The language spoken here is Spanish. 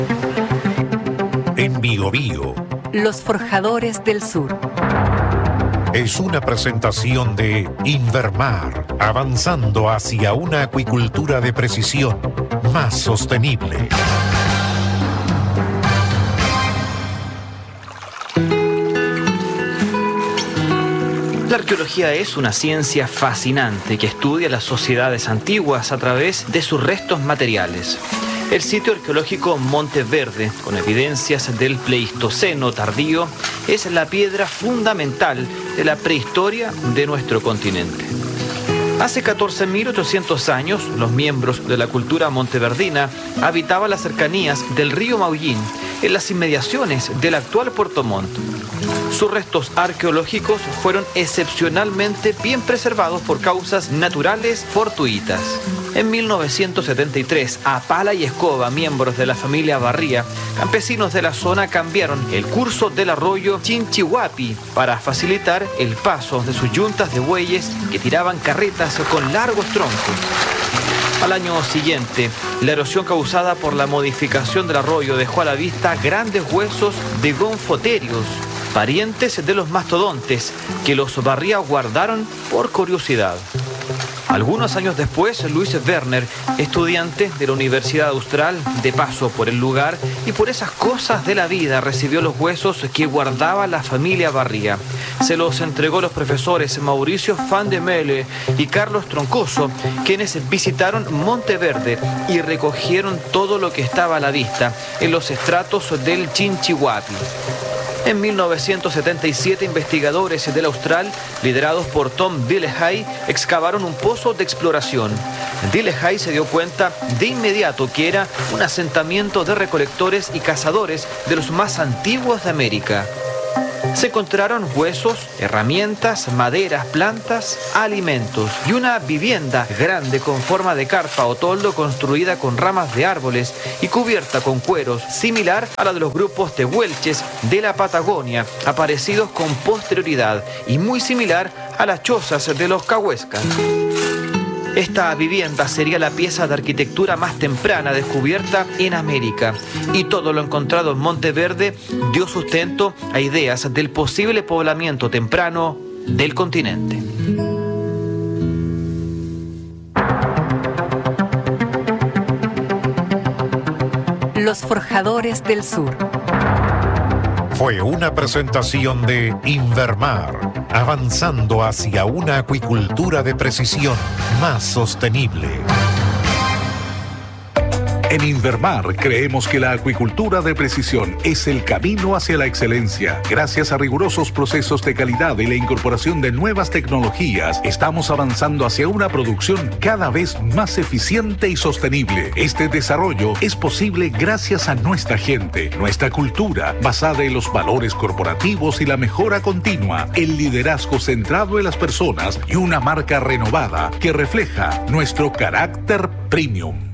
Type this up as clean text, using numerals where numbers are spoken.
En Biobío. Los Forjadores del Sur. Es una presentación de Invermar, avanzando hacia una acuicultura de precisión más sostenible. La arqueología es una ciencia fascinante que estudia las sociedades antiguas a través de sus restos materiales. El sitio arqueológico Monte Verde, con evidencias del Pleistoceno tardío, es la piedra fundamental de la prehistoria de nuestro continente. Hace 14.800 años, los miembros de la cultura monteverdina habitaban las cercanías del río Maullín, en las inmediaciones del actual Puerto Montt. Sus restos arqueológicos fueron excepcionalmente bien preservados por causas naturales fortuitas. En 1973, a pala y escoba, miembros de la familia Barría, campesinos de la zona cambiaron el curso del arroyo Chinchihuapi para facilitar el paso de sus yuntas de bueyes que tiraban carretas con largos troncos. Al año siguiente, la erosión causada por la modificación del arroyo dejó a la vista grandes huesos de gonfoterios, parientes de los mastodontes, que los Barría guardaron por curiosidad. Algunos años después, Luis Werner, estudiante de la Universidad Austral, de paso por el lugar y por esas cosas de la vida, recibió los huesos que guardaba la familia Barría. Se los entregó a los profesores Mauricio Van de Melle y Carlos Troncoso, quienes visitaron Monte Verde y recogieron todo lo que estaba a la vista en los estratos del Chinchihuapi. En 1977, investigadores del Austral, liderados por Tom Dillehay, excavaron un pozo de exploración. Dillehay se dio cuenta de inmediato que era un asentamiento de recolectores y cazadores de los más antiguos de América. Se encontraron huesos, herramientas, maderas, plantas, alimentos y una vivienda grande con forma de carpa o toldo construida con ramas de árboles y cubierta con cueros, similar a la de los grupos tehuelches de la Patagonia, aparecidos con posterioridad y muy similar a las chozas de los cahuescas. Esta vivienda sería la pieza de arquitectura más temprana descubierta en América, y todo lo encontrado en Monte Verde dio sustento a ideas del posible poblamiento temprano del continente. Los Forjadores del Sur. Fue una presentación de Invermar, avanzando hacia una acuicultura de precisión más sostenible. En Invermar creemos que la acuicultura de precisión es el camino hacia la excelencia. Gracias a rigurosos procesos de calidad y la incorporación de nuevas tecnologías, estamos avanzando hacia una producción cada vez más eficiente y sostenible. Este desarrollo es posible gracias a nuestra gente, nuestra cultura, basada en los valores corporativos y la mejora continua, el liderazgo centrado en las personas y una marca renovada que refleja nuestro carácter premium.